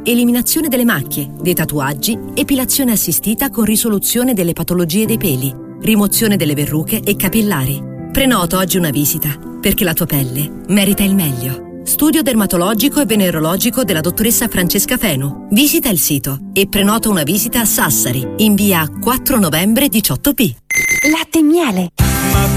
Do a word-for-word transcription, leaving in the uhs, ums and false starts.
eliminazione delle macchie, dei tatuaggi, epilazione assistita con risoluzione delle patologie dei peli, rimozione delle verruche e capillari. Prenota oggi una visita, perché la tua pelle merita il meglio. Studio dermatologico e venerologico della dottoressa Francesca Fenu. Visita il sito e prenota una visita a Sassari, in via quattro novembre diciotto B. Latte e miele.